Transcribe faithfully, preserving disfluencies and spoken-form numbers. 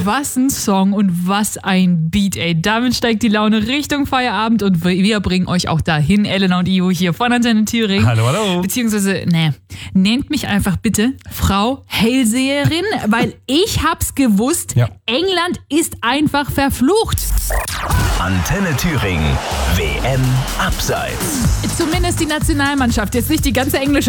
was ein Song und was ein Beat, ey. Damit steigt die Laune Richtung Feierabend und wir bringen euch auch dahin, Elena und Ivo hier von Antenne Thüringen. Hallo, hallo. Beziehungsweise, ne, nennt mich einfach bitte Frau Hellseherin, weil ich hab's gewusst, Ja. England ist einfach verflucht. Antenne Thüringen, W M Abseits. Zumindest die Nationalmannschaft, jetzt nicht die ganze englische